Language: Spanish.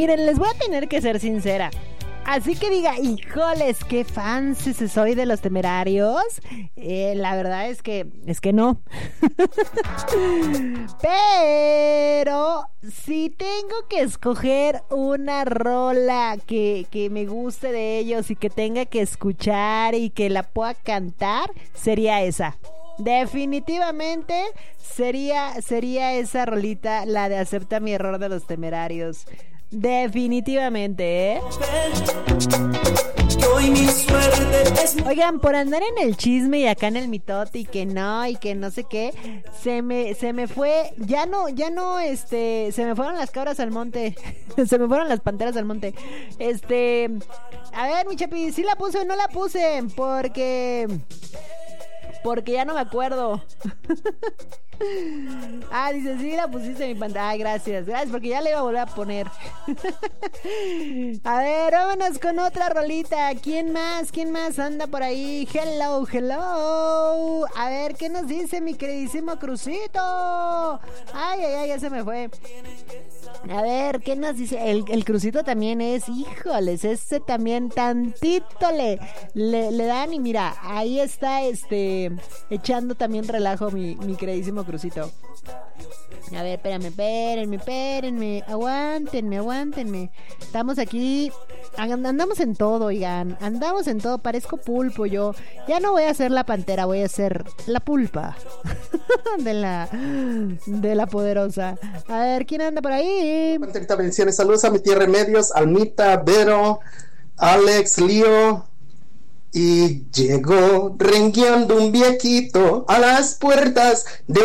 miren, les voy a tener que ser sincera. Así que diga, híjoles, qué fans soy de Los Temerarios. La verdad es que no. Pero si tengo que escoger una rola que me guste de ellos y que tenga que escuchar y que la pueda cantar, sería esa. Definitivamente sería esa rolita, la de Acepta mi error de Los Temerarios. Definitivamente, ¿eh? Oigan, por andar en el chisme y acá en el mitote y que no sé qué, se me fue, ya no, se me fueron las cabras al monte, se me fueron las panteras al monte. A ver, mi chapi, ¿sí la puse o no la puse? Porque ya no me acuerdo. Dice, sí, la pusiste en mi pantalla. Ay, gracias, porque ya le iba a volver a poner. A ver, vámonos con otra rolita. ¿Quién más anda por ahí? Hello. A ver, ¿qué nos dice mi queridísimo Crucito? Ay, ya se me fue. A ver, ¿qué nos dice? El Crucito también es, híjoles, ese también tantito le dan. Y mira, ahí está echando también relajo mi queridísimo Crucito. A ver, espérenme. Aguántenme. Estamos aquí. Andamos en todo, oigan. Andamos en todo. Parezco pulpo yo. Ya no voy a ser la pantera, voy a ser la pulpa. de la poderosa. A ver, ¿quién anda por ahí? Bendiciones, saludos a mi tierra Remedios, Almita, Vero, Alex, Lío. Y llegó rengueando un viejito a las puertas de